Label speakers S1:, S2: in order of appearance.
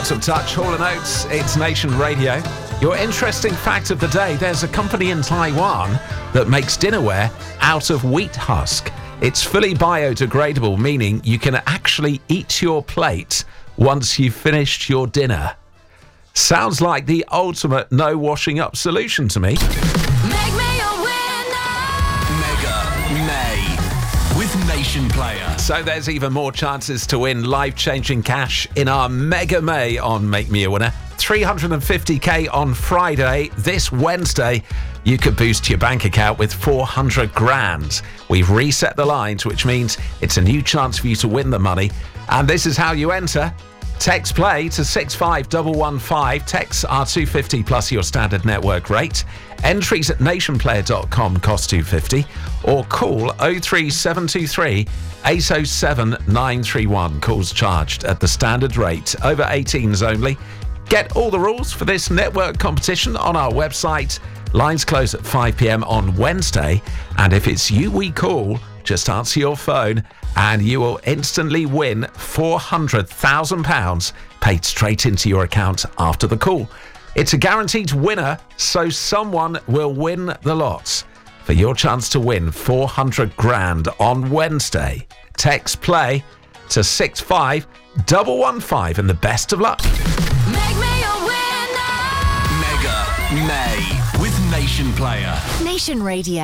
S1: Out of Touch, Hall & Oates, it's Nation Radio. Your interesting fact of the day, there's a company in Taiwan that makes dinnerware out of wheat husk. It's fully biodegradable, meaning you can actually eat your plate once you've finished your dinner. Sounds like the ultimate no washing up solution to me.
S2: Make me a winner.
S3: Mega May with Nation Player.
S1: So there's even more chances to win life-changing cash in our Mega May on Make Me a Winner. 350k on Friday. This Wednesday, you could boost your bank account with 400 grand. We've reset the lines, which means it's a new chance for you to win the money. And this is how you enter. Text play to 65115. Texts are $2.50 plus your standard network rate. Entries at nationplayer.com cost $2.50 or call 03723 807 931. Calls charged at the standard rate. Over 18s only. Get all the rules for this network competition on our website. Lines close at 5 p.m. on Wednesday. And if it's you we call, just answer your phone and you will instantly win £400,000 paid straight into your account after the call. It's a guaranteed winner, so someone will win the lots. For your chance to win 400 grand on Wednesday, text play to 65115 and the best of luck.
S2: Make me a winner.
S3: Mega May with Nation Player.
S2: Nation Radio.